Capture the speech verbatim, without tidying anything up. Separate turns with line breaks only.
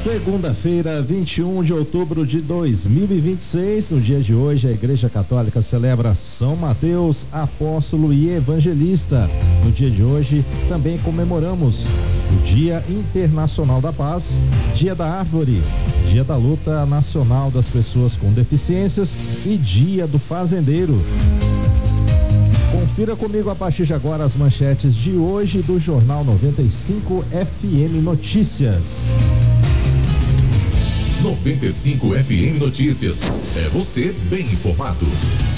Segunda-feira, vinte e um de outubro de dois mil e vinte e seis. No dia de hoje, a Igreja Católica celebra São Mateus, apóstolo e evangelista. No dia de hoje, também comemoramos o Dia Internacional da Paz, Dia da Árvore, Dia da Luta Nacional das Pessoas com Deficiências e Dia do Fazendeiro. Confira comigo a partir de agora as manchetes de hoje do Jornal noventa e cinco F M Notícias.
noventa e cinco F M Notícias. É você bem informado.